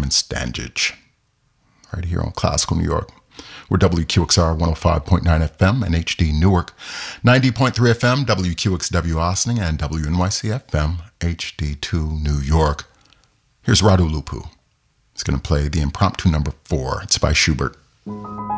Simon Standage, right here on Classical New York. We're WQXR 105.9 FM and HD Newark, 90.3 FM, WQXW Austin, and WNYC FM, HD2 New York. Here's Radu Lupu. He's going to play the impromptu number 4. It's by Schubert.